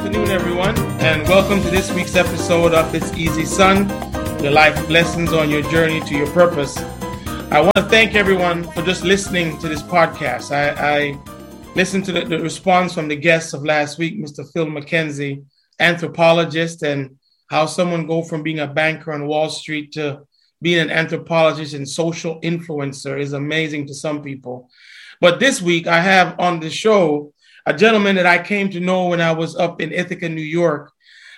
afternoon, everyone, and welcome to this week's episode of It's Easy Son, your life lessons on your journey to your purpose. I want to thank everyone for just listening to this podcast. I listened to the response from the guests of last week, Mr. Phil McKenzie, anthropologist, and how someone go from being a banker on Wall Street to being an anthropologist and social influencer is amazing to some people. But this week I have on the show a gentleman that I came to know when I was up in Ithaca, New York.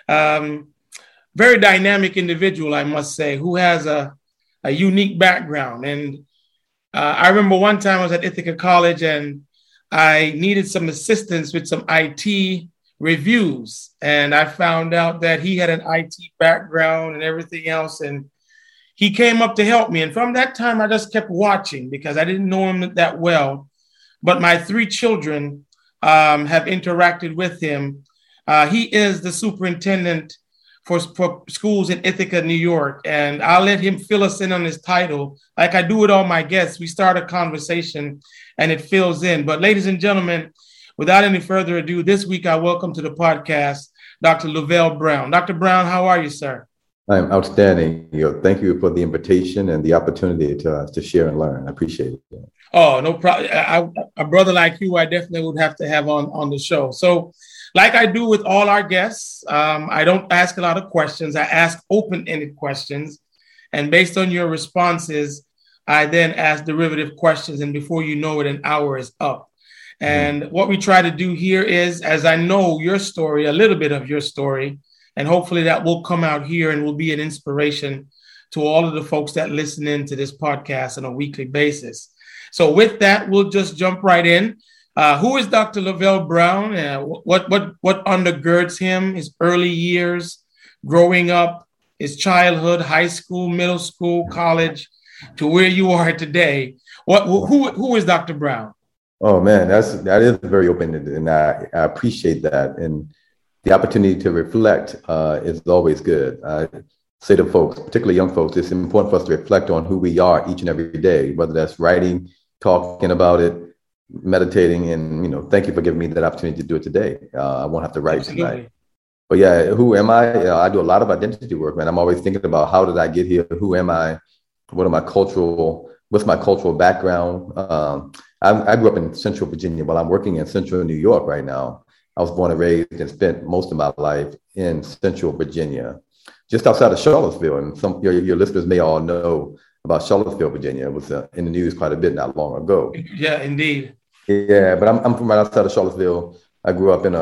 Very dynamic individual, I must say, who has a unique background. And I remember one time I was at Ithaca College and I needed some assistance with some IT reviews. And I found out that he had an IT background and everything else. And he came up to help me. And from that time, I just kept watching because I didn't know him that well. But my three children have interacted with him. He is the superintendent for schools in Ithaca, New York. And I'll let him fill us in on his title. Like I do with all my guests, we start a conversation and it fills in. But ladies and gentlemen, without any further ado, this week I welcome to the podcast, Dr. Lovell Brown. Dr. Brown, how are you, sir? I'm outstanding. Thank you for the invitation and the opportunity to share and learn. I appreciate it. Oh, no problem. A brother like you, I definitely would have to have on the show. So like I do with all our guests, I don't ask a lot of questions. I ask open-ended questions. And based on your responses, I then ask derivative questions. And before you know it, an hour is up. And what we try to do here is, as I know your story, a little bit of your story, and hopefully that will come out here and will be an inspiration to all of the folks that listen in to this podcast on a weekly basis. So with that, we'll just jump right in. Who is Dr. Lovell Brown? What undergirds him, his early years, growing up, his childhood, high school, middle school, college, to where you are today? Who is Dr. Brown? Oh, man, that is very open-ended, and I appreciate that. And the opportunity to reflect is always good. I say to folks, particularly young folks, it's important for us to reflect on who we are each and every day, whether that's writing, talking about it, meditating, and, thank you for giving me that opportunity to do it today. I won't have to write tonight. But yeah, who am I? I do a lot of identity work, man. I'm always thinking about how did I get here? Who am I? What's my cultural background? I grew up in Central Virginia, but I'm working in Central New York right now. I was born and raised and spent most of my life in Central Virginia, just outside of Charlottesville. And some your listeners may all know about Charlottesville, Virginia. It was in the news quite a bit not long ago. Yeah, indeed. Yeah, but I'm from right outside of Charlottesville. I grew up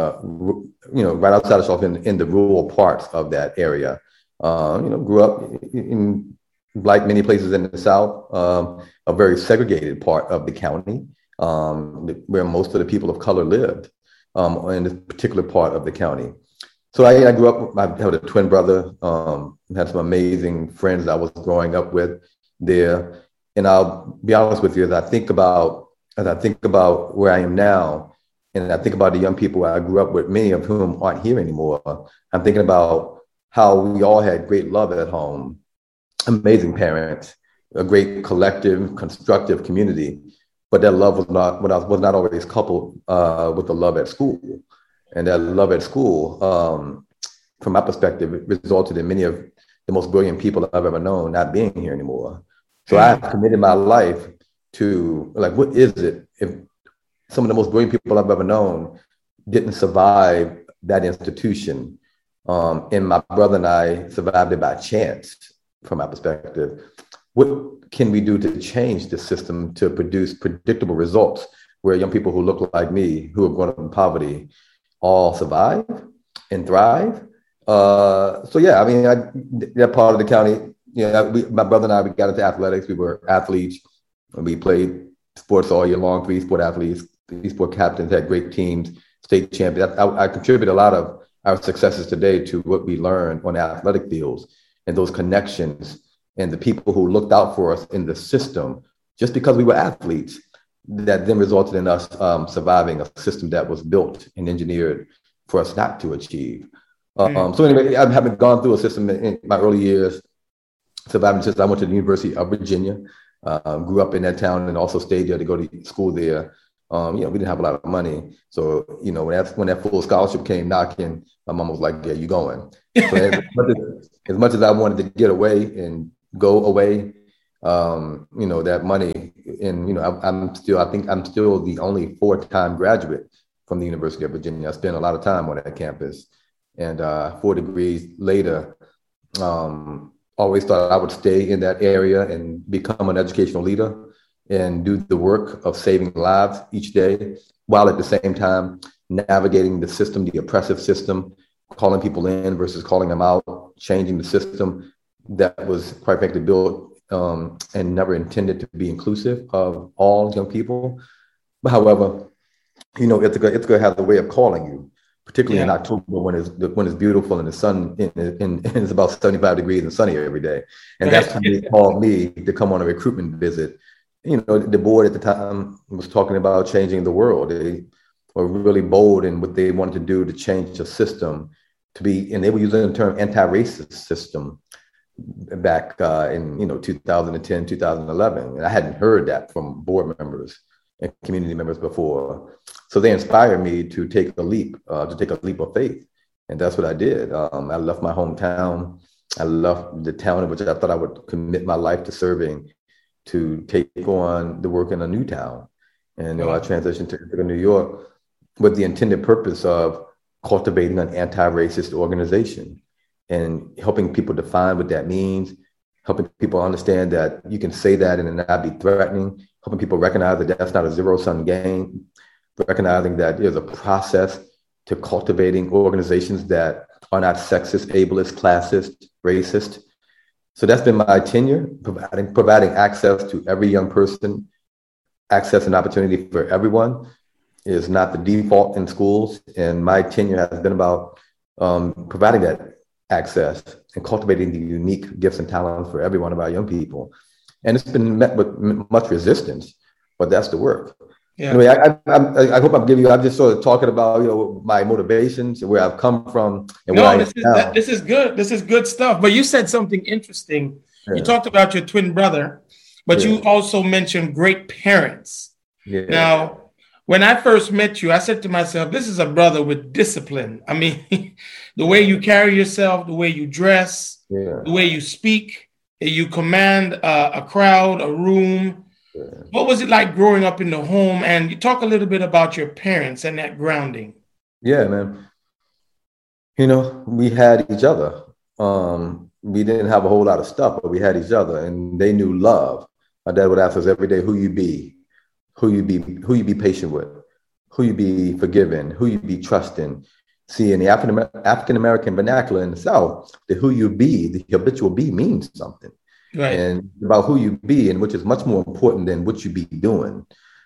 right outside of Charlottesville in the rural parts of that area. Grew up in, like many places in the South, a very segregated part of the county, where most of the people of color lived in this particular part of the county. So I grew up, I had a twin brother, had some amazing friends I was growing up with there. And I'll be honest with you, as I think about where I am now, and I think about the young people I grew up with, many of whom aren't here anymore, I'm thinking about how we all had great love at home, amazing parents, a great collective, constructive community, but that love was not always coupled with the love at school. And that love at school, from my perspective, it resulted in many of the most brilliant people I've ever known not being here anymore. So I've committed my life to, what is it if some of the most brilliant people I've ever known didn't survive that institution, and my brother and I survived it by chance, from my perspective? What can we do to change the system to produce predictable results where young people who look like me, who have grown up in poverty, all survive and thrive? That part of the county, my brother and I, we got into athletics. We were athletes. We played sports all year long, 3-sport athletes, 3-sport captains, had great teams, state champions. I contribute a lot of our successes today to what we learned on the athletic fields and those connections and the people who looked out for us in the system just because we were athletes, that then resulted in us surviving a system that was built and engineered for us not to achieve. So anyway, I haven't gone through a system in my early years, surviving since I went to the University of Virginia, grew up in that town and also stayed there to go to school there. We didn't have a lot of money. So, when that full scholarship came knocking, my mom was like, yeah, you going. So as much as I wanted to get away and go away, that money, and, I think I'm still the only 4-time graduate from the University of Virginia. I spent a lot of time on that campus, and 4 degrees later, always thought I would stay in that area and become an educational leader and do the work of saving lives each day, while at the same time navigating the system, the oppressive system, calling people in versus calling them out, changing the system that was, quite frankly, built and never intended to be inclusive of all young people. But however, Ithaca has a way of calling you, particularly in October when it's beautiful and the sun and it's about 75 degrees and sunny every day. And that's when they called me to come on a recruitment visit. The board at the time was talking about changing the world. They were really bold in what they wanted to do to change the system and they were using the term anti-racist system back in 2010, 2011. And I hadn't heard that from board members and community members before. So they inspired me to take a leap of faith. And that's what I did. I left my hometown. I left the town in which I thought I would commit my life to serving, to take on the work in a new town. And I transitioned to New York with the intended purpose of cultivating an anti-racist organization and helping people define what that means, helping people understand that you can say that and not be threatening, helping people recognize that that's not a zero-sum game, recognizing that there's a process to cultivating organizations that are not sexist, ableist, classist, racist. So that's been my tenure, providing access to every young person, access and opportunity for everyone is not the default in schools. And my tenure has been about providing that access and cultivating the unique gifts and talents for every one of our young people. And it's been met with much resistance, but that's the work. Yeah. Anyway, I hope I'm just sort of talking about, my motivations, where I've come from. And this is good. This is good stuff. But you said something interesting. Yeah. You talked about your twin brother, but you also mentioned great parents. Yeah. Now, when I first met you, I said to myself, this is a brother with discipline. I mean, the way you carry yourself, the way you dress, the way you speak, you command a crowd, a room. Yeah. What was it like growing up in the home? And you talk a little bit about your parents and that grounding. Yeah, man. We had each other. We didn't have a whole lot of stuff, but we had each other, and they knew love. My dad would ask us every day, who you be patient with, who you be forgiving, who you be trusting. See, in the African-American vernacular in the South, the who you be, the habitual be means something. Right. And about who you be, and which is much more important than what you be doing.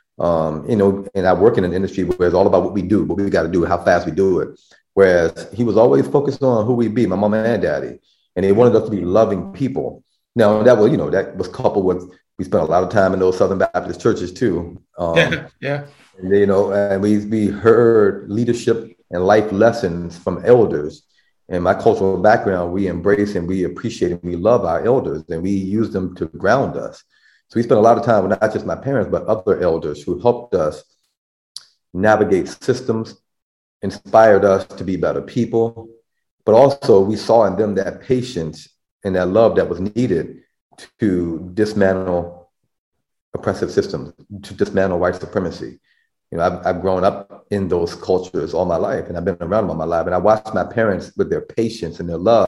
And I work in an industry where it's all about what we do, what we got to do, how fast we do it. Whereas he was always focused on who we be, my mom and daddy. And they wanted us to be loving people. Now, that was coupled with, we spent a lot of time in those Southern Baptist churches too. And, and we heard leadership and life lessons from elders. And my cultural background, we embrace and we appreciate and we love our elders, and we use them to ground us. So we spent a lot of time with not just my parents, but other elders who helped us navigate systems, inspired us to be better people. But also we saw in them that patience and that love that was needed to dismantle oppressive systems, to dismantle white supremacy. I've grown up in those cultures all my life, and I've been around them all my life. And I watched my parents, with their patience and their love,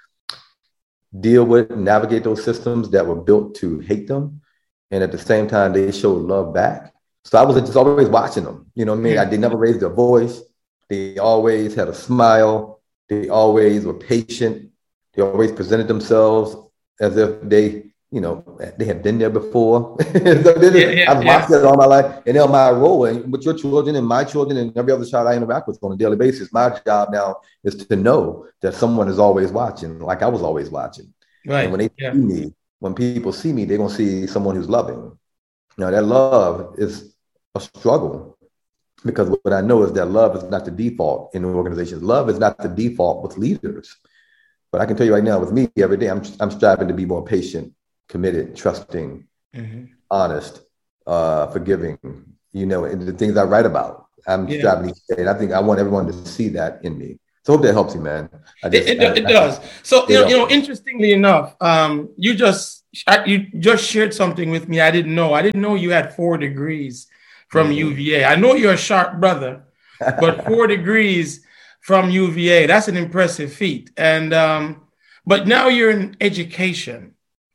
deal with and navigate those systems that were built to hate them. And at the same time, they showed love back. So I was just always watching them. You know what I mean? They never raised their voice. They always had a smile. They always were patient. They always presented themselves as if they had been there before. I've watched it all my life. And now my role, and with your children and my children and every other child I interact with on a daily basis, my job now is to know that someone is always watching, like I was always watching. Right. And when they see me, when people see me, they're going to see someone who's loving. Now, that love is a struggle, because what I know is that love is not the default in organizations. Love is not the default with leaders. But I can tell you right now, with me, every day, I'm striving to be more patient, committed, trusting, honest, forgiving, and the things I write about. I'm striving each day, and I think I want everyone to see that in me. So I hope that helps you, man. It does. So interestingly enough, you just shared something with me I didn't know. I didn't know you had 4 degrees from UVA. I know you're a sharp brother, but 4 degrees from UVA, that's an impressive feat. And but now you're in education.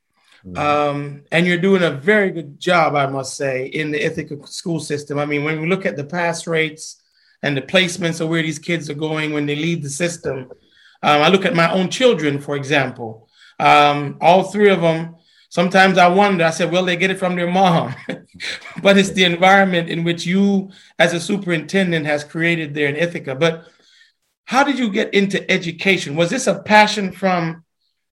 And you're doing a very good job, I must say, in the Ithaca school system. I mean, when we look at the pass rates and the placements of where these kids are going when they leave the system, I look at my own children, for example, all 3 of them. Sometimes I wonder, I said, well, they get it from their mom, but it's the environment in which you as a superintendent has created there in Ithaca. But how did you get into education? Was this a passion from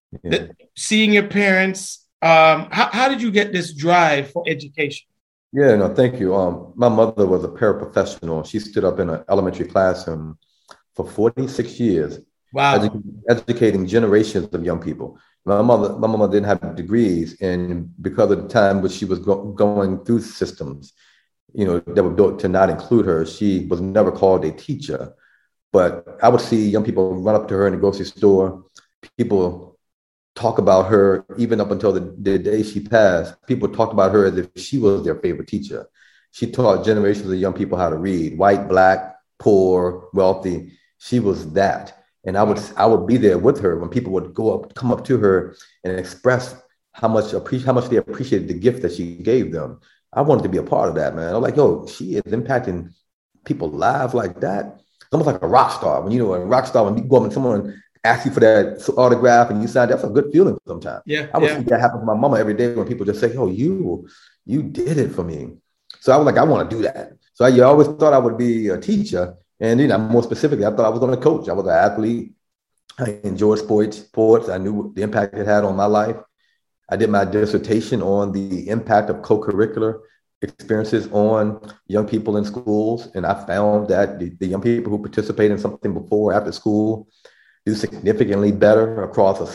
seeing your parents? How did you get this drive for education? Yeah, no, thank you. My mother was a paraprofessional. She stood up in an elementary classroom for 46 years. Wow. Educating generations of young people. My mama didn't have degrees, and because of the time which she was going through systems, that were built to not include her, she was never called a teacher. But I would see young people run up to her in the grocery store. People talk about her even up until the day she passed. People talked about her as if she was their favorite teacher. She taught generations of young people how to read, white, black, poor, wealthy. She was that. And I would be there with her when people would come up to her and express how much they appreciated the gift that she gave them. I wanted to be a part of that, man. I'm like, yo, she is impacting people's lives like that. It's almost like a rock star. When a rock star, when you go up and someone asks you for that autograph and you sign, that's a good feeling sometimes. Yeah, I would see that happen to my mama every day when people just say, oh, you did it for me. So I was like, I want to do that. So I always thought I would be a teacher. And more specifically, I thought I was going to coach. I was an athlete. I enjoyed sports. I knew the impact it had on my life. I did my dissertation on the impact of co-curricular experiences on young people in schools. And I found that the young people who participate in something before or after school do significantly better across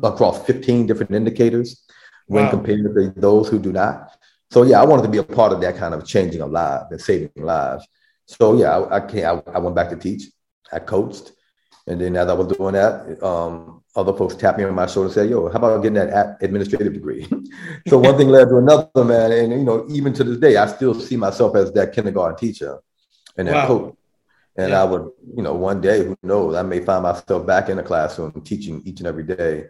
15 different indicators when compared to those who do not. So yeah, I wanted to be a part of that kind of changing of lives and saving lives. So yeah, I went back to teach. I coached, and then as I was doing that, other folks tapped me on my shoulder and said, "Yo, how about getting that administrative degree?" So one thing led to another, man. And even to this day, I still see myself as that kindergarten teacher and that coach. And I would, one day, who knows, I may find myself back in the classroom teaching each and every day,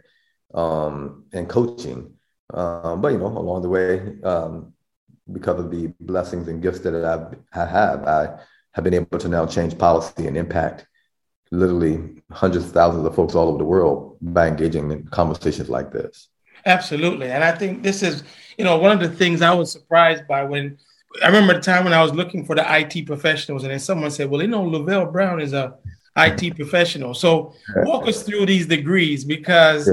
and coaching. But along the way, because of the blessings and gifts that I have been able to now change policy and impact literally hundreds of thousands of folks all over the world by engaging in conversations like this. Absolutely. And I think this is, one of the things I was surprised by when I remember the time when I was looking for the IT professionals, and then someone said, well, Lavelle Brown is a IT professional. So walk us through these degrees, because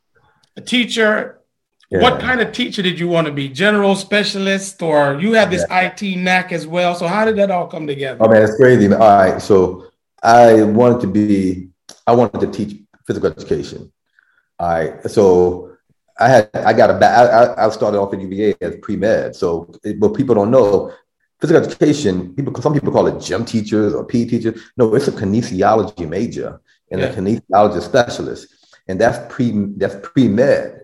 a teacher, what kind of teacher did you want to be? General, specialist, or you have this IT knack as well? So how did that all come together? Oh man, it's crazy. All right. So I wanted to teach physical education. All right. So I started off at UVA as pre-med. So what people don't know, physical education, some people call it gym teachers or PE teachers. No, it's a kinesiology major and a kinesiology specialist. And that's pre-med.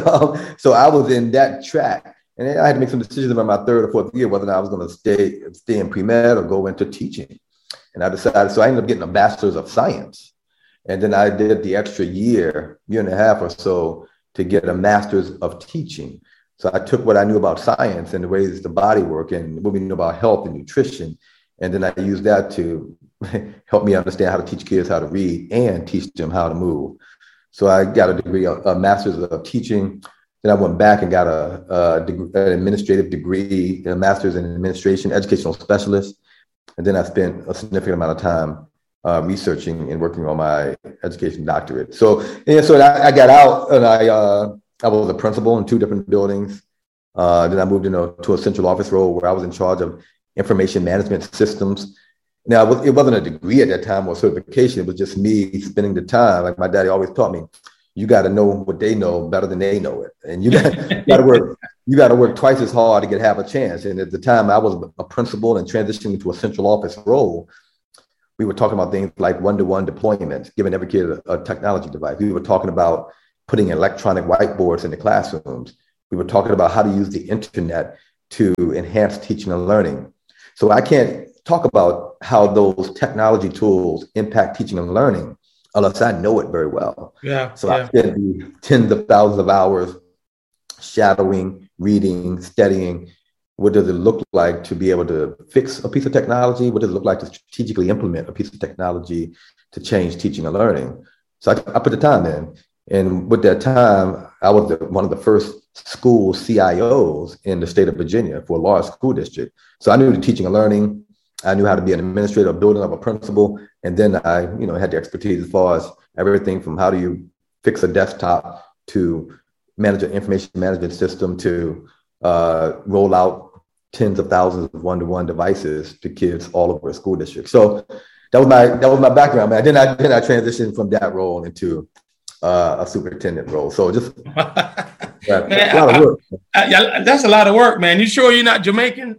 So I was in that track. And then I had to make some decisions about my 3rd or 4th year, whether or not I was going to stay in pre-med or go into teaching. And I decided, so I ended up getting a bachelor's of science. And then I did the extra year and a half or so to get a master's of teaching. So I took what I knew about science and the ways the body work and what we knew about health and nutrition. And then I used that to help me understand how to teach kids how to read and teach them how to move. So I got a degree, a master's of teaching. Then I went back and got an administrative degree, a master's in administration, educational specialist. And then I spent a significant amount of time researching and working on my education doctorate. So I got out, and I was a principal in 2 different buildings. Then I moved to a central office role where I was in charge of information management systems. Now, it wasn't a degree at that time or certification. It was just me spending the time. Like my daddy always taught me, you got to know what they know better than they know it. And you got to work you got to work twice as hard to get half a chance. And at the time I was a principal and transitioning to a central office role, we were talking about things like one-to-one deployment, giving every kid a technology device. We were talking about putting electronic whiteboards in the classrooms. We were talking about how to use the internet to enhance teaching and learning. So I can't talk about how those technology tools impact teaching and learning unless I know it very well. So I spent tens of thousands of hours shadowing, reading, studying. What does it look like to be able to fix a piece of technology? What does it look like to strategically implement a piece of technology to change teaching and learning? So I put the time in. And with that time, I was one of the first school CIOs in the state of Virginia for a large school district. So I knew the teaching and learning. I knew how to be an administrator, building up a principal. And then I, had the expertise as far as everything from how do you fix a desktop to manage an information management system to roll out tens of thousands of one-to-one devices to kids all over a school district. So that was my background, man. Then I transitioned from that role into a superintendent role. So just man, a lot of work. That's a lot of work, man. You sure you're not Jamaican?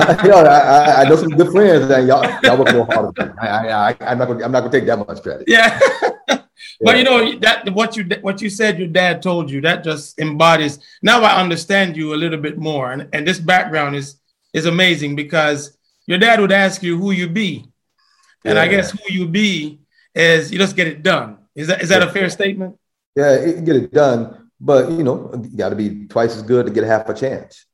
I know some good friends, and y'all work more hard than me. I'm not gonna take that much credit. Yeah. But that what you said your dad told you, that just embodies. Now I understand you a little bit more, and this background is amazing because your dad would ask you who you be, and I guess who you be is you just get it done. Is that a fair statement? Yeah, you get it done, but you got to be twice as good to get half a chance.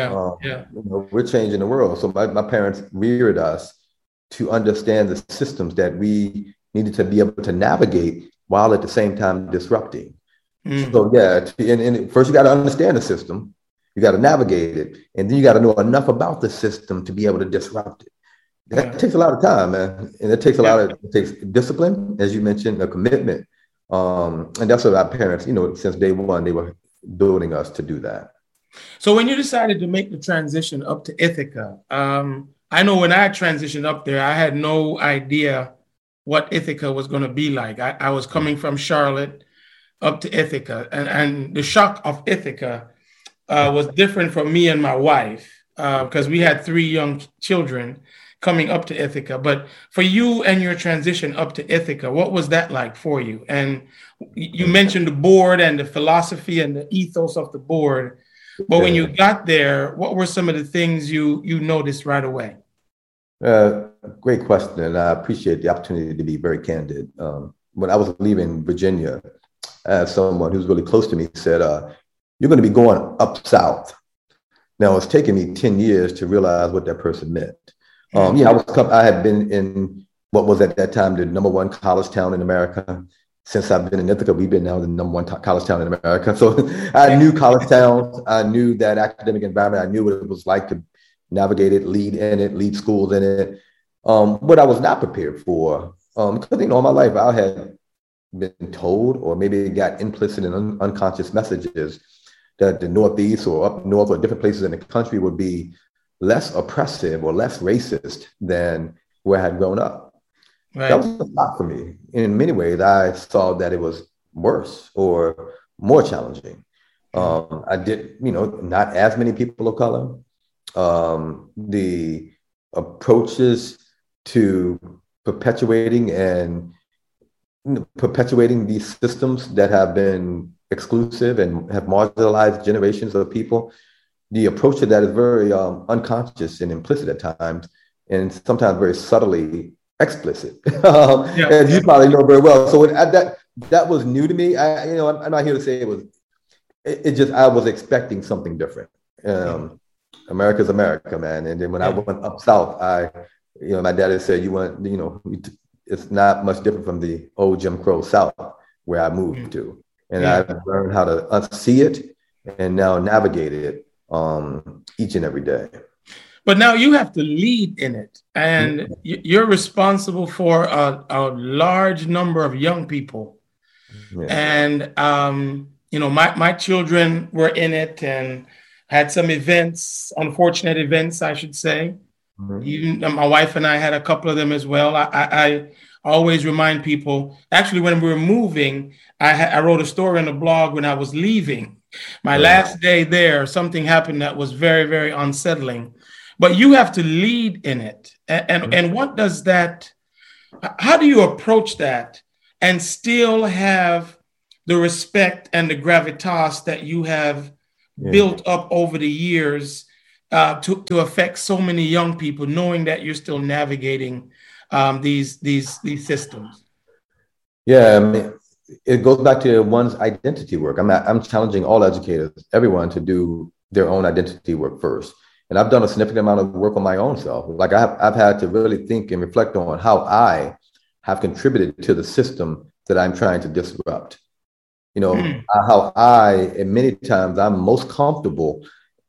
We're changing the world. So my parents reared us to understand the systems that we needed to be able to navigate while at the same time disrupting. So and first you got to understand the system, you got to navigate it, and then you got to know enough about the system to be able to disrupt it. That takes a lot of time, man, and it takes it takes discipline, as you mentioned, a commitment, and that's what our parents, since day one, they were building us to do that. So when you decided to make the transition up to Ithaca, I know when I transitioned up there, I had no idea what Ithaca was going to be like. I was coming from Charlotte up to Ithaca, and the shock of Ithaca was different from me and my wife because we had 3 young children coming up to Ithaca. But for you and your transition up to Ithaca, what was that like for you? And you mentioned the board and the philosophy and the ethos of the board. But when you got there, what were some of the things you noticed right away? Great question. And I appreciate the opportunity to be very candid. When I was leaving Virginia, someone who's really close to me said, you're going to be going up south. Now, it's taken me 10 years to realize what that person meant. I had been in what was at that time the number 1 college town in America. Since I've been in Ithaca, we've been now the number 1 college town in America. So I knew college towns. I knew that academic environment. I knew what it was like to navigate it, lead in it, lead schools in it. What I was not prepared for, because all my life I had been told, or maybe got implicit and unconscious messages that the Northeast or up north or different places in the country would be less oppressive or less racist than where I had grown up. Right. That was a lot for me. In many ways, I saw that it was worse or more challenging. I did, not as many people of color. The approaches to perpetuating these systems that have been exclusive and have marginalized generations of people, the approach to that is very unconscious and implicit at times, and sometimes very subtly explicit. As you probably know very well. So that was new to me. I'm not here to say it was. It just I was expecting something different. America's America, man. And then when I went up south, my daddy said, it's not much different from the old Jim Crow South where I moved to. And I've learned how to unsee it and now navigate it each and every day. But now you have to lead in it. And you're responsible for a large number of young people. Yeah. And, my children were in it and had some events, unfortunate events, I should say. Mm-hmm. Even my wife and I had a couple of them as well. I always remind people, actually, when we were moving, I wrote a story on the blog when I was leaving. My last day there, something happened that was very, very unsettling. But you have to lead in it. And what does that, how do you approach that and still have the respect and the gravitas that you have built up over the years to affect so many young people, knowing that you're still navigating these systems? Yeah, I mean, it goes back to one's identity work. I'm challenging all educators, everyone, to do their own identity work first. And I've done a significant amount of work on my own self. Like I've had to really think and reflect on how I have contributed to the system that I'm trying to disrupt. You know, how and many times I'm most comfortable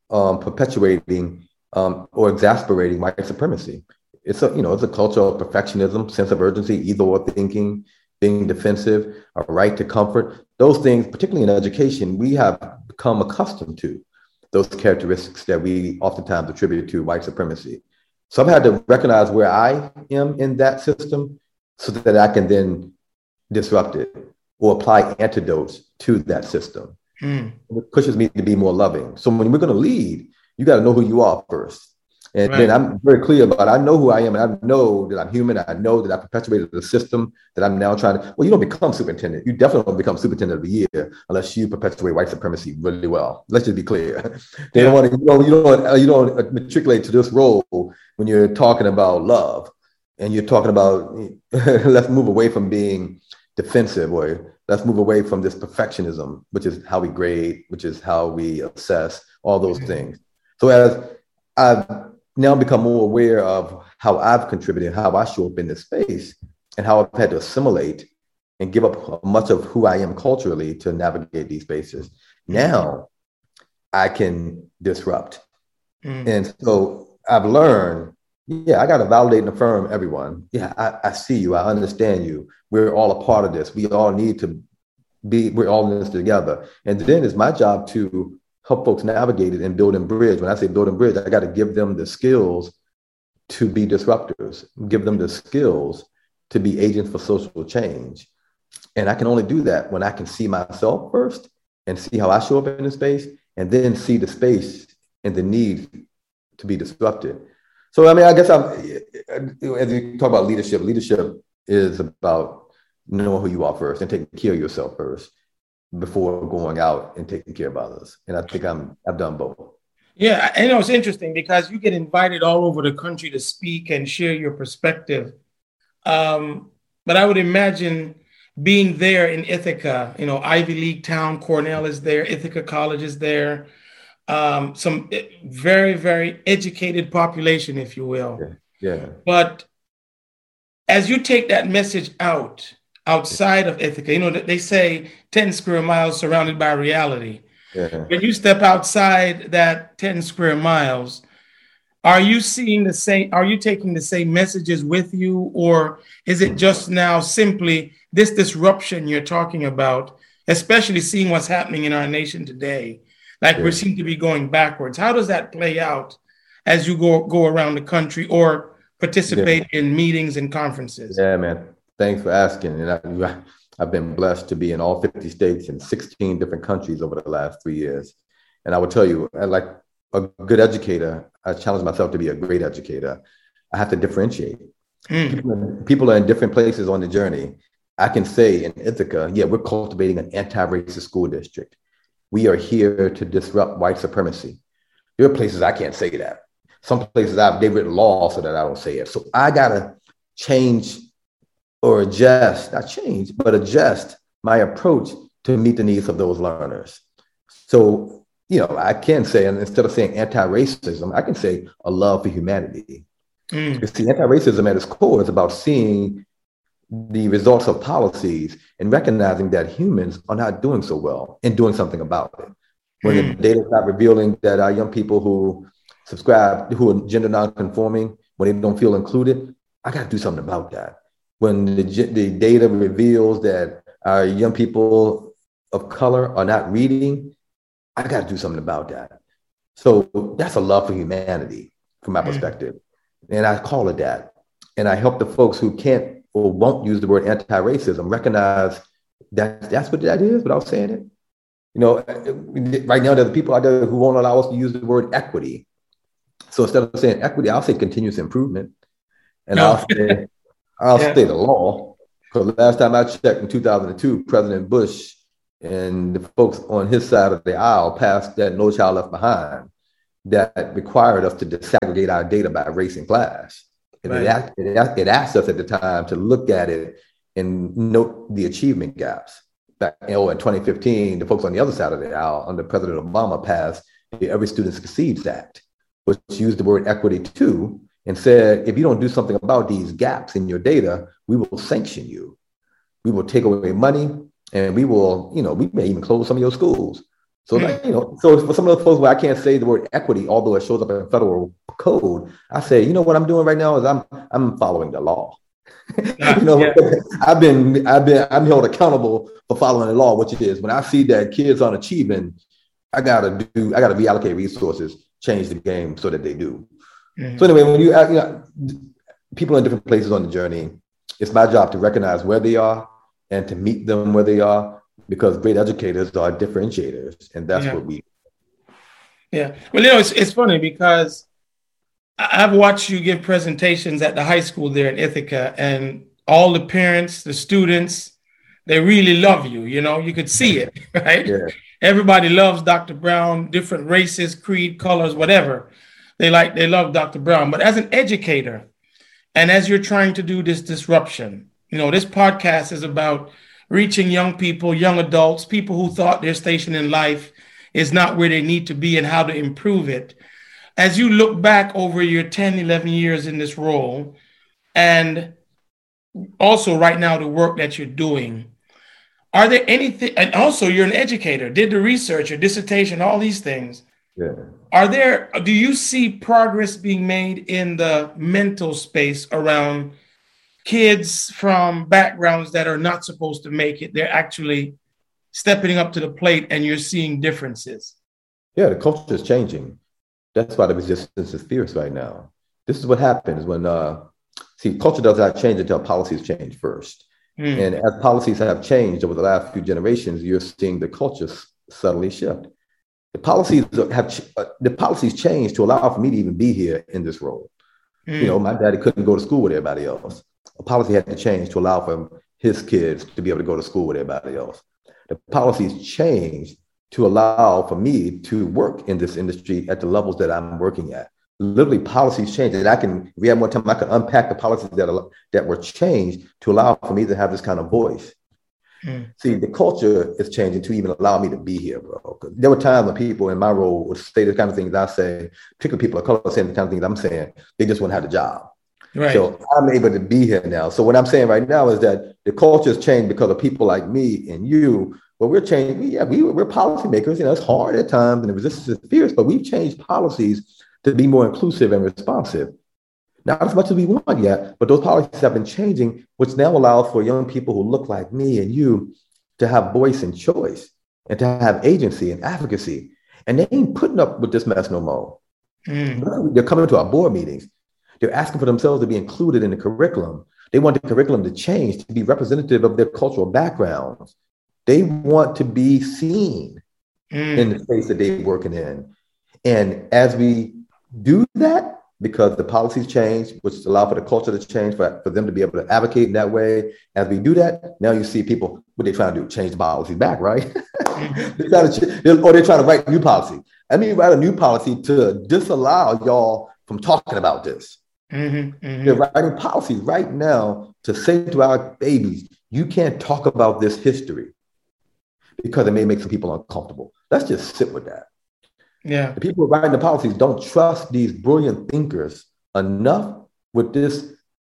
perpetuating or exasperating white supremacy. It's a culture of perfectionism, sense of urgency, either or thinking, being defensive, a right to comfort. Those things, particularly in education, we have become accustomed to those characteristics that we oftentimes attribute to white supremacy. So I've had to recognize where I am in that system so that I can then disrupt it or apply antidotes to that system. It pushes me to be more loving. So when we're going to lead, you got to know who you are first. And then I'm very clear about, I know who I am, and I know that I'm human. I know that I perpetuated the system that I'm now trying to, well, you don't become superintendent. You definitely don't become superintendent of the year unless you perpetuate white supremacy really well. Let's just be clear. They don't want to, you don't matriculate to this role when you're talking about love and you're talking about, let's move away from being defensive, or let's move away from this perfectionism, which is how we grade, which is how we assess, all those things. So as I've now become more aware of how I've contributed, how I show up in this space, and how I've had to assimilate and give up much of who I am culturally to navigate these spaces. Now I can disrupt. And so I've learned, I got to validate and affirm everyone. I see you. I understand you. We're all a part of this. We all need to we're all in this together. And then it's my job to help folks navigate it and build and bridge. When I say build and bridge, I got to give them the skills to be disruptors, give them the skills to be agents for social change. And I can only do that when I can see myself first and see how I show up in the space, and then see the space and the need to be disrupted. So, I mean, I guess as you talk about leadership is about knowing who you are first and taking care of yourself first before going out and taking care of others. And I think I've done both. Yeah, I know it's interesting because you get invited all over the country to speak and share your perspective. But I would imagine being there in Ithaca, Ivy League town, Cornell is there, Ithaca College is there, some very, very educated population, if you will. Yeah. But as you take that message outside of Ithaca, they say 10 square miles surrounded by reality. Yeah. When you step outside that 10 square miles, are you seeing the same? Are you taking the same messages with you? Or is it just now simply this disruption you're talking about, especially seeing what's happening in our nation today? Like we seem to be going backwards. How does that play out as you go around the country or participate in meetings and conferences? Yeah, man. Thanks for asking. And I've been blessed to be in all 50 states and 16 different countries over the last 3 years. And I will tell you, like a good educator, I challenge myself to be a great educator. I have to differentiate. People are in different places on the journey. I can say in Ithaca, we're cultivating an anti-racist school district. We are here to disrupt white supremacy. There are places I can't say that. Some places they've written law so that I don't say it. So I gotta change or adjust my approach to meet the needs of those learners. So, I can say, and instead of saying anti-racism, I can say a love for humanity. Because the anti-racism at its core is about seeing the results of policies and recognizing that humans are not doing so well and doing something about it. When the data is not revealing that our young people who are gender non-conforming, when they don't feel included, I got to do something about that. When the data reveals that our young people of color are not reading, I got to do something about that. So that's a love for humanity from my perspective. And I call it that. And I help the folks who can't or won't use the word anti-racism recognize that that's what that is without saying it. You know, right now there are people out there who won't allow us to use the word equity. So instead of saying equity, I'll say continuous improvement, and No. I'll Yeah. say the law. Because last time I checked in 2002, President Bush and the folks on his side of the aisle passed that No Child Left Behind that required us to disaggregate our data by race and class. And Right. it asked us at the time to look at it and note the achievement gaps. Back in 2015, the folks on the other side of the aisle under President Obama passed the Every Student Succeeds Act, which used the word equity too, and said, if you don't do something about these gaps in your data, we will sanction you. We will take away money, and we will, we may even close some of your schools. So, so for some of those folks where I can't say the word equity, although it shows up in federal code, I say, what I'm doing right now is I'm following the law. Yeah. I'm held accountable for following the law, which is when I see that kids aren't achieving, I gotta reallocate resources, change the game so that they do. Mm-hmm. So anyway, when people in different places on the journey, it's my job to recognize where they are and to meet them where they are, because great educators are differentiators, and that's what we. Yeah, well, it's funny because I've watched you give presentations at the high school there in Ithaca, and all the parents, the students, they really love you. You could see it, right? Yeah. Everybody loves Dr. Brown, different races, creed, colors, whatever. They love Dr. Brown. But as an educator, and as you're trying to do this disruption, this podcast is about reaching young people, young adults, people who thought their station in life is not where they need to be and how to improve it. As you look back over your 10, 11 years in this role, and also right now the work that you're doing, are there anything, and also you're an educator, did the research, your dissertation, all these things. Yeah. Do you see progress being made in the mental space around kids from backgrounds that are not supposed to make it? They're actually stepping up to the plate and you're seeing differences. Yeah, the culture is changing. That's why the resistance is fierce right now. This is what happens when, culture does not change until policies change first. And as policies have changed over the last few generations, you're seeing the culture subtly shift. The policies changed to allow for me to even be here in this role. My daddy couldn't go to school with everybody else. A policy had to change to allow for his kids to be able to go to school with everybody else. The policies changed to allow for me to work in this industry at the levels that I'm working at. Literally, policies changed, and if we had more time, I could unpack the policies that were changed to allow for me to have this kind of voice. See, the culture is changing to even allow me to be here, bro. There were times when people in my role would say the kind of things I say, particularly people of color saying the kind of things I'm saying, they just wouldn't have the job. Right. So I'm able to be here now. So what I'm saying right now is that the culture has changed because of people like me and you. But we're changing. We're policymakers. It's hard at times and the resistance is fierce, but we've changed policies to be more inclusive and responsive. Not as much as we want yet, but those policies have been changing, which now allows for young people who look like me and you to have voice and choice and to have agency and advocacy. And they ain't putting up with this mess no more. They're coming to our board meetings. They're asking for themselves to be included in the curriculum. They want the curriculum to change, to be representative of their cultural backgrounds. They want to be seen in the space that they're working in. And as we do that, because the policies change, which allow for the culture to change, for them to be able to advocate in that way. As we do that, now you see people, what they're trying to do, change the policies back, right? They're trying to write new policy. I mean, write a new policy to disallow y'all from talking about this. They're writing policies right now to say to our babies, you can't talk about this history because it may make some people uncomfortable. Let's just sit with that. Yeah. The people writing the policies don't trust these brilliant thinkers enough with this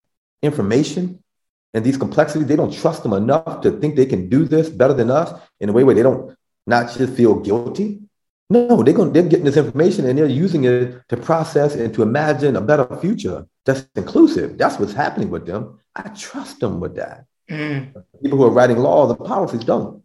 information and these complexities. They don't trust them enough to think they can do this better than us in a way where they don't not just feel guilty. No, they're getting this information and they're using it to process and to imagine a better future that's inclusive. That's what's happening with them. I trust them with that. People who are writing laws and policies don't.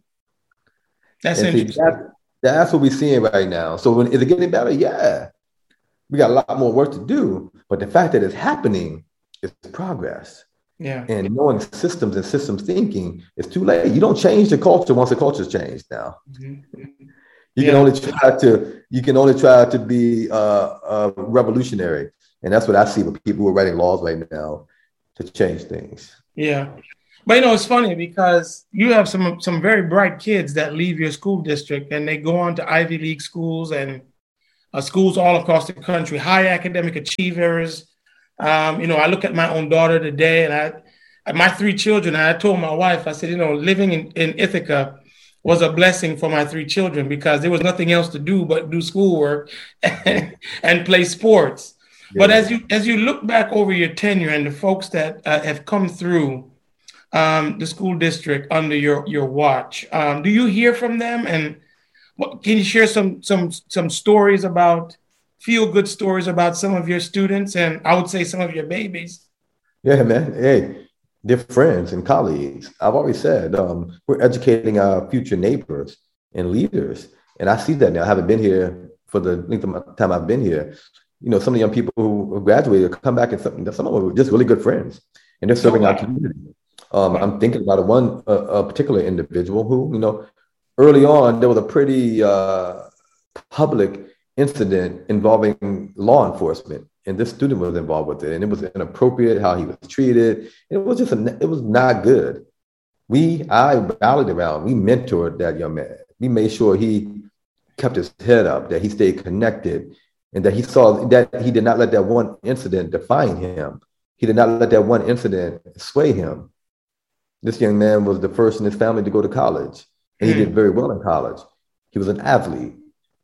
That's interesting. That's what we're seeing right now. So is it getting better? Yeah. We got a lot more work to do. But the fact that it's happening is progress. Yeah. And knowing systems and systems thinking is too late. You don't change the culture once the culture's changed now. Mm-hmm. You can Yeah. only try to be revolutionary. And that's what I see with people who are writing laws right now to change things. Yeah. But it's funny because you have some very bright kids that leave your school district and they go on to Ivy League schools and schools all across the country, high academic achievers. I look at my own daughter today, and my three children. And I told my wife, I said, living in Ithaca was a blessing for my three children because there was nothing else to do but do schoolwork and play sports. But Yeah. as you look back over your tenure and the folks that have come through the school district under your watch, do you hear from them? And can you share some stories about feel good stories about some of your students and I would say some of your babies? Yeah, man. Hey, they're friends and colleagues. I've always said we're educating our future neighbors and leaders. And I see that now. I haven't been here for the length of time I've been here. Some of the young people who graduated come back and some of them were just really good friends and they're serving our community. I'm thinking about a particular individual who, early on, there was a pretty public incident involving law enforcement, and this student was involved with it, and it was inappropriate how he was treated. It was not good. I rallied around, we mentored that young man. We made sure he kept his head up, that he stayed connected, and that he saw that he did not let that one incident define him. He did not let that one incident sway him. This young man was the first in his family to go to college, and he did very well in college. He was an athlete,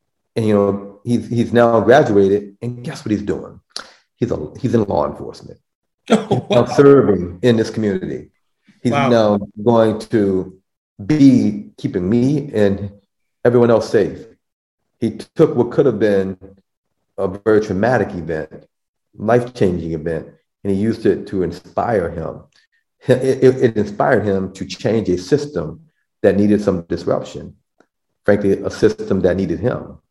and he's now graduated, and guess what he's doing? He's in law enforcement. He's now serving in this community. He's now going to be keeping me and everyone else safe. He took what could have been a very traumatic event, life-changing event, and he used it to inspire him. It inspired him to change a system that needed some disruption, frankly, a system that needed him.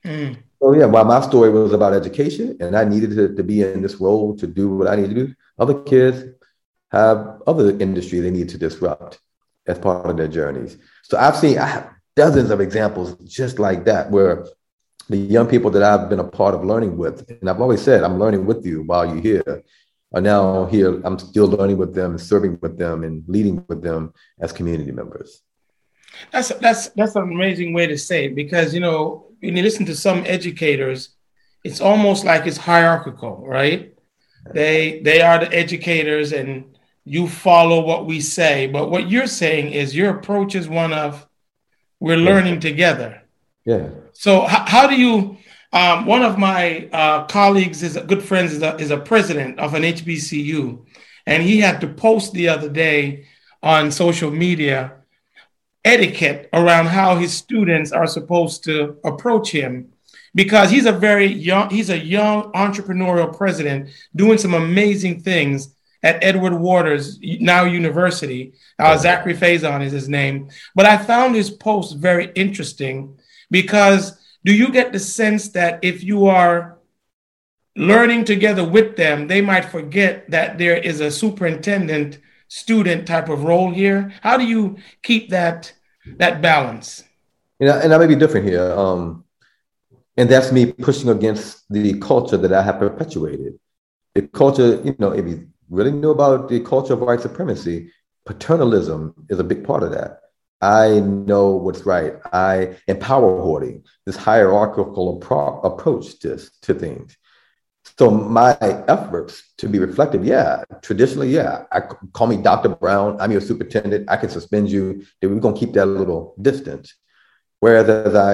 So yeah, while my story was about education and I needed to be in this role to do what I need to do, other kids have other industries they need to disrupt as part of their journeys. So I have dozens of examples just like that, where the young people that I've been a part of learning with, and I've always said, I'm learning with you while you're here, are now here. I'm still learning with them, serving with them, and leading with them as community members. That's an amazing way to say it, because when you listen to some educators, it's almost like it's hierarchical, right? They are the educators and you follow what we say. But what you're saying is your approach is one of we're learning together. Yeah. So how do you, one of my colleagues is a good friend is a president of an HBCU, and he had to post the other day on social media etiquette around how his students are supposed to approach him, because he's a young entrepreneurial president doing some amazing things at Edward Waters, now University. Zachary Faison is his name. But I found his post very interesting because do you get the sense that if you are learning together with them, they might forget that there is a superintendent student type of role here? How do you keep that balance? And I may be different here. And that's me pushing against the culture that I have perpetuated. The culture, if you really know about the culture of white supremacy, paternalism is a big part of that. I know what's right. And power hoarding, this hierarchical approach to things. So my efforts to be reflective, traditionally, call me Dr. Brown. I'm your superintendent. I can suspend you. We're going to keep that a little distance. Whereas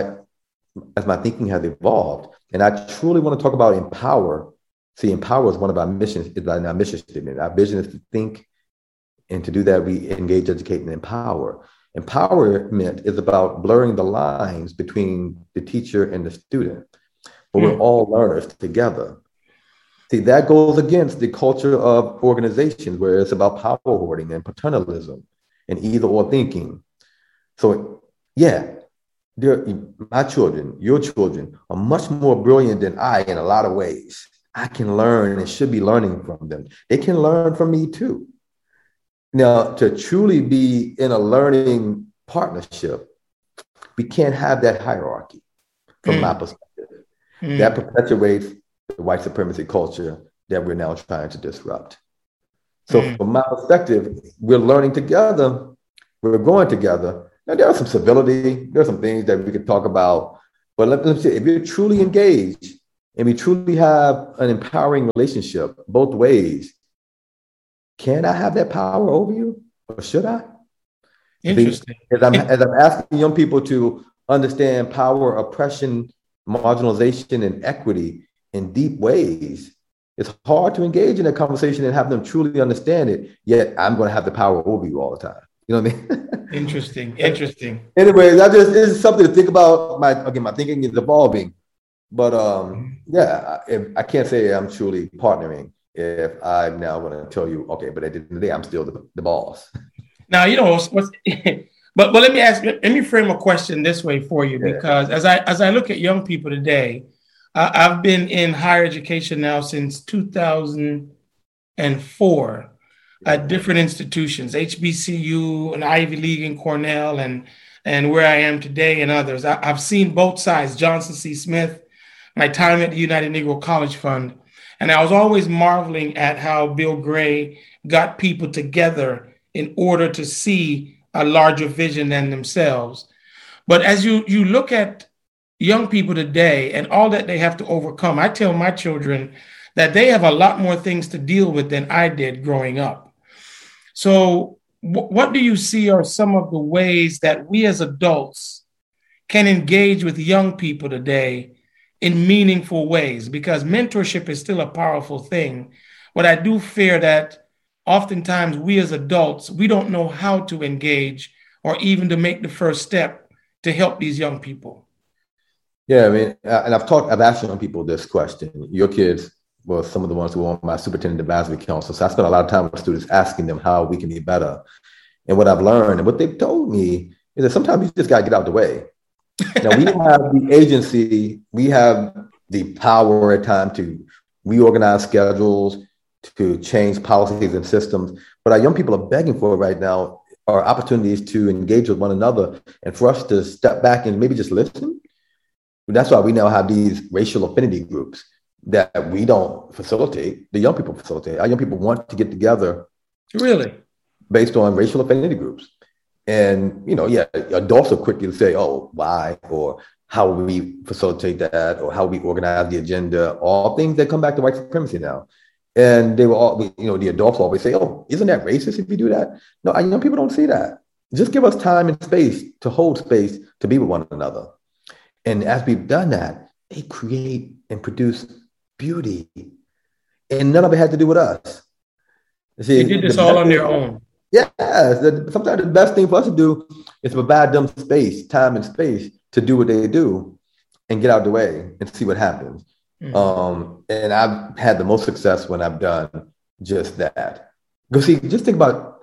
as my thinking has evolved, and I truly want to talk about empower. See, empower is one of our missions. It's our mission statement. Our vision is to think, and to do that, we engage, educate, and empower. Empowerment is about blurring the lines between the teacher and the student, but we're all learners together. See, that goes against the culture of organizations where it's about power hoarding and paternalism and either or thinking. So, my children, your children are much more brilliant than I in a lot of ways. I can learn and should be learning from them. They can learn from me too. Now, to truly be in a learning partnership, we can't have that hierarchy from my perspective. That perpetuates the white supremacy culture that we're now trying to disrupt. So from my perspective, we're learning together, we're growing together. Now, there are some civility, there are some things that we could talk about, but let's say if you're truly engaged and we truly have an empowering relationship both ways, can I have that power over you, or should I? Interesting. As I'm asking young people to understand power, oppression, marginalization, and equity in deep ways, it's hard to engage in that conversation and have them truly understand it. Yet I'm going to have the power over you all the time. You know what I mean? Interesting. Anyways, it's something to think about. My thinking is evolving, but I can't say I'm truly partnering if I'm now going to tell you, okay, but at the end of the day, I'm still the boss. Now, but let me frame a question this way for you, because as I look at young people today, I've been in higher education now since 2004 at different institutions, HBCU and Ivy League and Cornell, and where I am today and others. I've seen both sides, Johnson C. Smith, my time at the United Negro College Fund. And I was always marveling at how Bill Gray got people together in order to see a larger vision than themselves. But as you look at young people today and all that they have to overcome, I tell my children that they have a lot more things to deal with than I did growing up. So what do you see are some of the ways that we as adults can engage with young people today in meaningful ways? Because mentorship is still a powerful thing. But I do fear that oftentimes we as adults, we don't know how to engage or even to make the first step to help these young people. Yeah, I mean, and I've asked young people this question. Your kids were some of the ones who were on my superintendent advisory council. So I spent a lot of time with students asking them how we can be better. And what I've learned and what they've told me is that sometimes you just got to get out the way. Now, we have the agency, we have the power at times to reorganize schedules, to change policies and systems. But our young people are begging for right now are opportunities to engage with one another and for us to step back and maybe just listen. That's why we now have these racial affinity groups that we don't facilitate. The young people facilitate. Our young people want to get together. Really? Based on racial affinity groups. And, adults are quick to say, oh, why? Or how we facilitate that? Or how we organize the agenda? All things that come back to white supremacy now. And they were all, the adults always say, oh, isn't that racist if you do that? No, our young people don't see that. Just give us time and space to hold space to be with one another. And as we've done that, they create and produce beauty. And none of it had to do with us. See, they did this all on their own. Yeah, sometimes the best thing for us to do is provide them time and space to do what they do and get out of the way and see what happens. Mm-hmm. And I've had the most success when I've done just that. Because see, just think about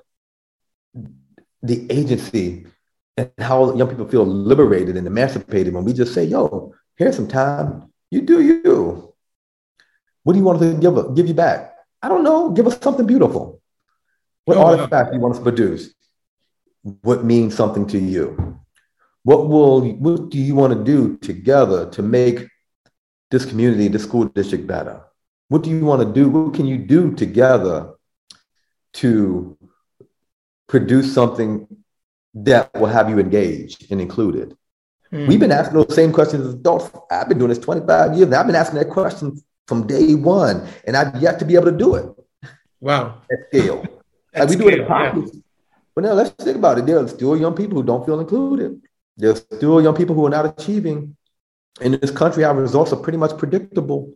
the agency and how young people feel liberated and emancipated when we just say, yo, here's some time, you do you. What do you want us to give you back? I don't know, give us something beautiful. What artifact do you want us to produce? What means something to you? What do you want to do together to make this community, this school district better? What do you want to do? What can you do together to produce something that will have you engaged and included? We've been asking those same questions as adults. I've been doing this 25 years, and I've been asking that question from day one, and I've yet to be able to do it. Wow. At scale. Like we do it in pockets. Yeah. But now let's think about it. There are still young people who don't feel included. There's still young people who are not achieving. In this country, our results are pretty much predictable.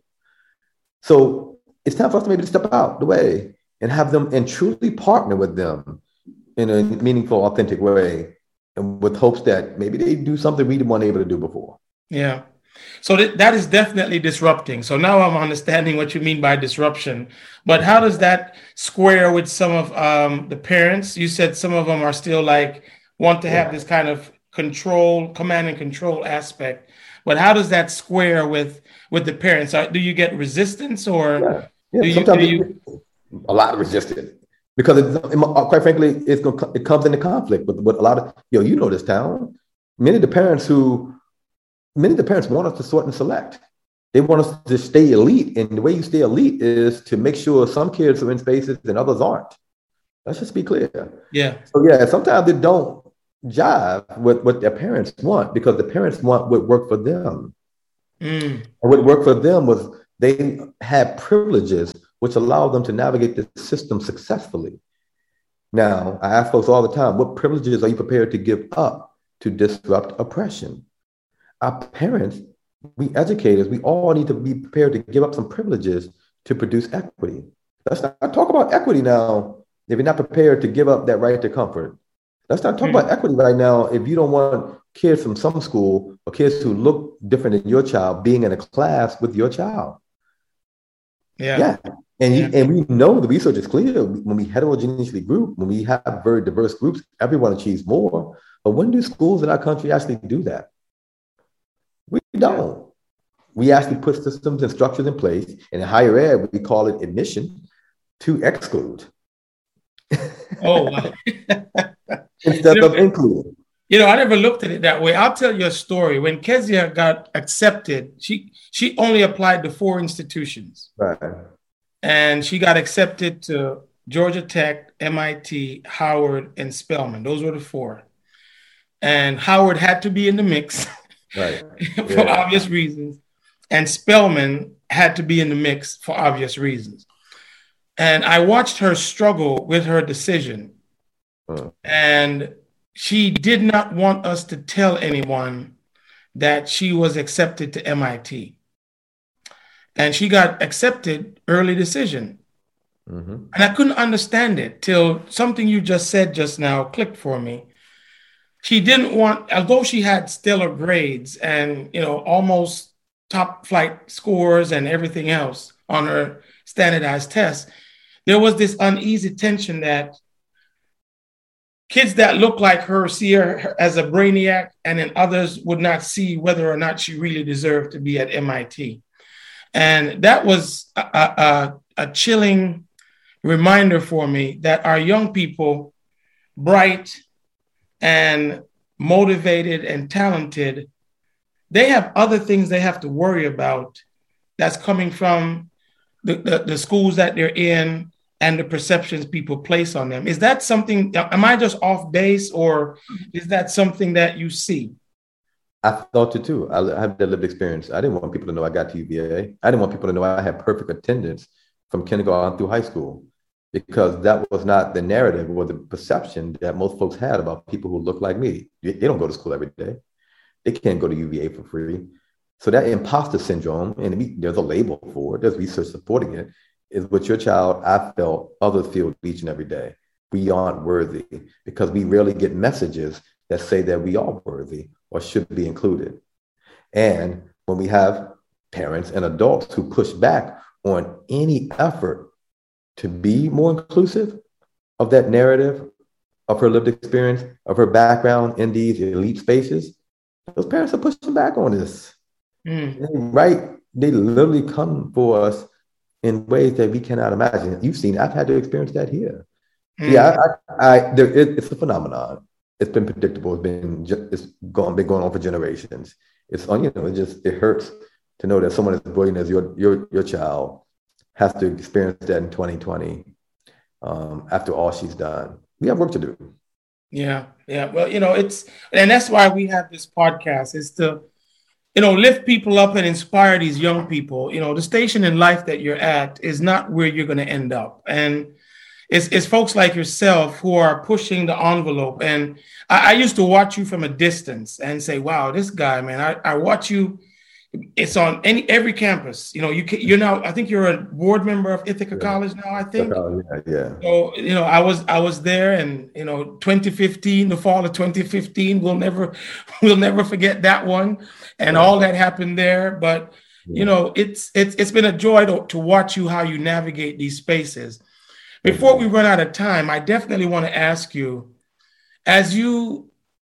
So it's time for us to maybe step out the way and have them and truly partner with them in a meaningful, authentic way, and with hopes that maybe they do something we weren't able to do before. Yeah. So that is definitely disrupting. So now I'm understanding what you mean by disruption. But how does that square with some of the parents? You said some of them are still want to have this kind of command and control aspect. But how does that square with the parents? Do you get resistance or sometimes a lot of resistance? because quite frankly, it comes into conflict with a lot of, you know this town. Many of the parents want us to sort and select. They want us to stay elite. And the way you stay elite is to make sure some kids are in spaces and others aren't. Let's just be clear. Yeah. So yeah, sometimes they don't jive with what their parents want, because the parents want what worked for them. And what worked for them was they had privileges which allowed them to navigate the system successfully. Now, I ask folks all the time, what privileges are you prepared to give up to disrupt oppression? Our parents, we educators, we all need to be prepared to give up some privileges to produce equity. Let's not talk about equity now if you're not prepared to give up that right to comfort. Let's not talk about equity right now if you don't want kids from some school or kids who look different than your child being in a class with your child. Yeah. And we know the research is clear. When we heterogeneously group, when we have very diverse groups, everyone achieves more. But when do schools in our country actually do that? We don't. We actually put systems and structures in place. And in higher ed, we call it admission to exclude. Oh, wow. Instead of include. I never looked at it that way. I'll tell you a story. When Kezia got accepted, she only applied to 4 institutions. Right. And she got accepted to Georgia Tech, MIT, Howard, and Spelman. Those were the 4. And Howard had to be in the mix, right, for obvious reasons. And Spelman had to be in the mix for obvious reasons. And I watched her struggle with her decision. And she did not want us to tell anyone that she was accepted to MIT. And she got accepted early decision. And I couldn't understand it till something you just said just now clicked for me. She didn't want, although she had stellar grades and, almost top flight scores and everything else on her standardized tests, there was this uneasy tension that kids that look like her see her as a brainiac, and then others would not see whether or not she really deserved to be at MIT. And that was a chilling reminder for me that our young people, bright and motivated and talented, they have other things they have to worry about that's coming from the schools that they're in and the perceptions people place on them. Is that something, am I just off base, or is that something that you see? I thought it too. I have that lived experience. I didn't want people to know I got to UVA. I didn't want people to know I had perfect attendance from kindergarten through high school, because that was not the narrative or the perception that most folks had about people who look like me. They don't go to school every day. They can't go to UVA for free. So that imposter syndrome, and there's a label for it, there's research supporting it, is what your child, I felt, others feel each and every day. We aren't worthy, because we rarely get messages that say that we are worthy or should be included. And when we have parents and adults who push back on any effort to be more inclusive of that narrative, of her lived experience, of her background in these elite spaces, those parents are pushing back on this. Right? They literally come for us in ways that we cannot imagine. You've seen, I've had to experience that here. Yeah, it's a phenomenon. It's been predictable. Been going on for generations. It hurts to know that someone as brilliant as your child has to experience that in 2020 after all she's done. We have work to do. Yeah. Well, and that's why we have this podcast, is to, lift people up and inspire these young people. The station in life that you're at is not where you're going to end up. And it's folks like yourself who are pushing the envelope. And I used to watch you from a distance and say, wow, this guy, man, I watch you. It's on every campus. You're now, I think you're a board member of Ithaca College now, I think. Yeah. So, I was there, and, 2015, the fall of 2015, we'll never forget that one and all that happened there. But, it's been a joy to watch how you navigate these spaces. Before we run out of time, I definitely want to ask you, as you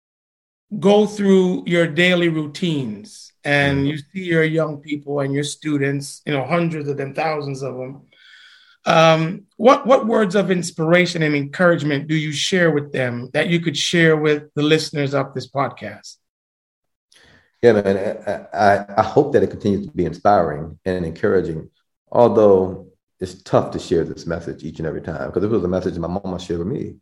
go through your daily routines and you see your young people and your students, hundreds of them, thousands of them, What words of inspiration and encouragement do you share with them that you could share with the listeners of this podcast? Yeah, man, I hope that it continues to be inspiring and encouraging, although it's tough to share this message each and every time, because it was a message my mama shared with me.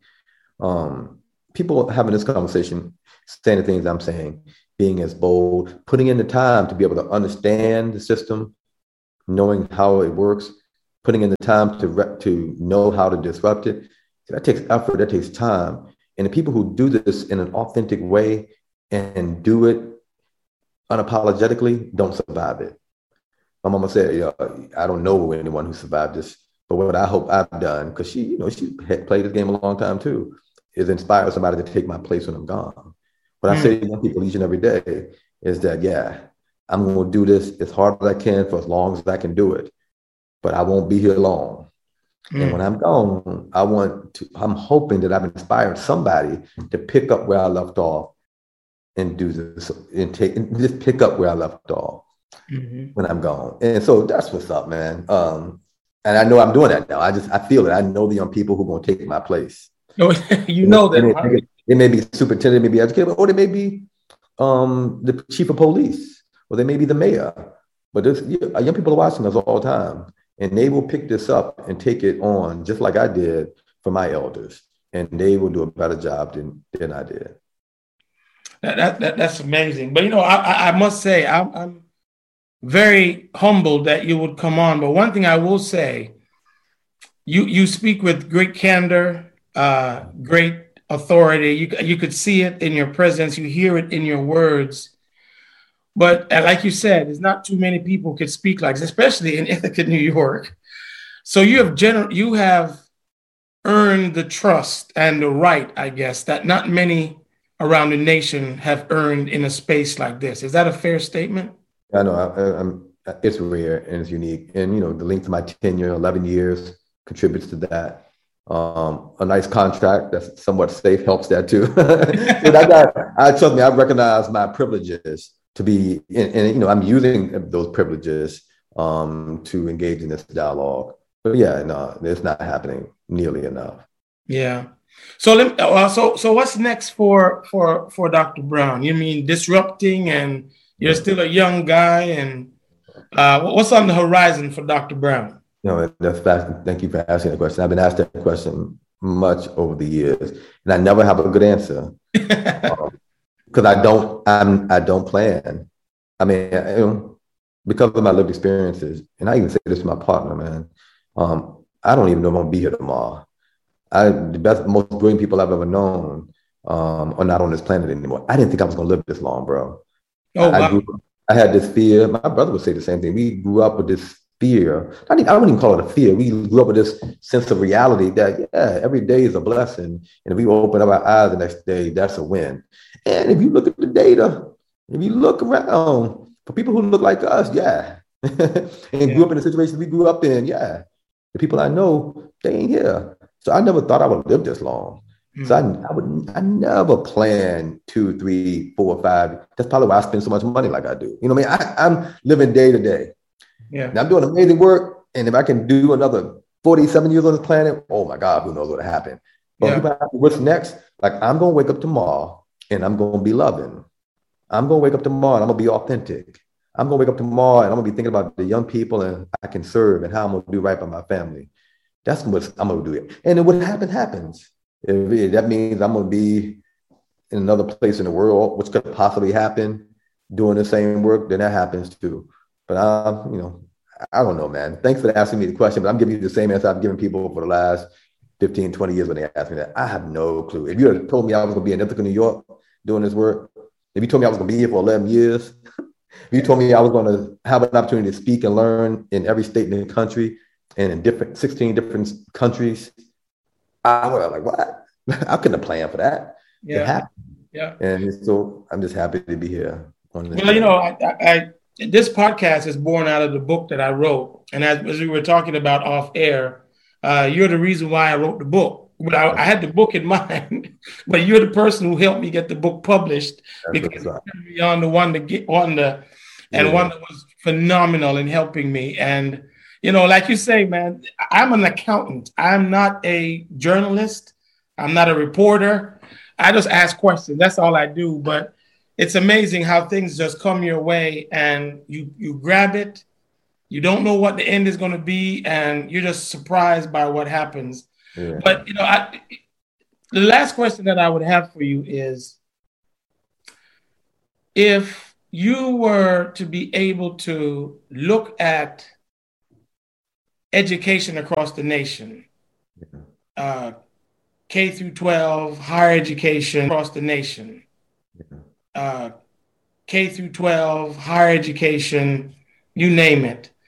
People having this conversation, saying the things I'm saying, being as bold, putting in the time to be able to understand the system, knowing how it works, putting in the time to know how to disrupt it. That takes effort, that takes time. And the people who do this in an authentic way and do it unapologetically don't survive it. My mama said, I don't know anyone who survived this, but what I hope I've done, because she had played this game a long time too, is inspire somebody to take my place when I'm gone. What I say to young people each and every day is that, I'm going to do this as hard as I can for as long as I can do it, but I won't be here long. And when I'm gone, I'm hoping that I've inspired somebody to pick up where I left off and do this and just pick up where I left off when I'm gone. And so that's what's up, man. And I know I'm doing that now. I feel it. I know the young people who are going to take my place. You know that. It may be superintendent, it may be educator, or they may be the chief of police, or they may be the mayor. But young people are watching us all the time, and they will pick this up and take it on just like I did for my elders, and they will do a better job than I did. That's amazing. But I must say I'm very humbled that you would come on. But one thing I will say, you speak with great candor, great authority. You could see it in your presence. You hear it in your words. But like you said, there's not too many people could speak like this, especially in Ithaca, New York. So you have earned the trust and the right, I guess, that not many around the nation have earned in a space like this. Is that a fair statement? I know. It's rare and it's unique. And, the length of my tenure, 11 years, contributes to that. A nice contract that's somewhat safe helps that too. Trust me, I recognize my privileges to be, and I'm using those privileges to engage in this dialogue. But it's not happening nearly enough. Yeah. So what's next for Dr. Brown? You mean disrupting, and you're still a young guy, and what's on the horizon for Dr. Brown? That's fascinating. Thank you for asking the question. I've been asked that question much over the years, and I never have a good answer because I don't plan. I mean, because of my lived experiences, and I even say this to my partner, man. I don't even know if I'm gonna be here tomorrow. The most brilliant people I've ever known are not on this planet anymore. I didn't think I was gonna live this long, bro. Oh, wow. I had this fear. My brother would say the same thing. We grew up with this fear. I wouldn't even call it a fear. We grew up with this sense of reality that, every day is a blessing. And if we open up our eyes the next day, that's a win. And if you look at the data, if you look around for people who look like us, and grew up in the situations we grew up in, the people I know, they ain't here. So I never thought I would live this long. So I never planned 2, 3, 4, 5. That's probably why I spend so much money like I do. I'm living day to day. Yeah. And I'm doing amazing work. And if I can do another 47 years on this planet, oh my God, who knows what'll happen. But people ask me, what's next? Like, I'm going to wake up tomorrow and I'm going to be loving. I'm going to wake up tomorrow and I'm going to be authentic. I'm going to wake up tomorrow and I'm going to be thinking about the young people and I can serve and how I'm going to do right by my family. That's what I'm going to do. And then what happens. If that means I'm going to be in another place in the world, which could possibly happen, doing the same work, then that happens too. But I don't know, man. Thanks for asking me the question, but I'm giving you the same answer I've given people for the last 15, 20 years when they ask me that. I have no clue. If you had told me I was going to be in Ithaca, New York doing this work, if you told me I was going to be here for 11 years, if you told me I was going to have an opportunity to speak and learn in every state in the country and in 16 different countries, I would have what? I couldn't have planned for that. It happened. Yeah. And so I'm just happy to be here. This podcast is born out of the book that I wrote. And as we were talking about off air, you're the reason why I wrote the book. I had the book in mind, but you're the person who helped me get the book published. That's because you're the one to get on one that was phenomenal in helping me. And Like you say, man, I'm an accountant. I'm not a journalist. I'm not a reporter. I just ask questions. That's all I do. But it's amazing how things just come your way and you grab it. You don't know what the end is going to be, and you're just surprised by what happens. Yeah. But, the last question that I would have for you is, if you were to be able to look at education across the nation, K through 12, higher education across the nation, K through 12, higher education, you name it.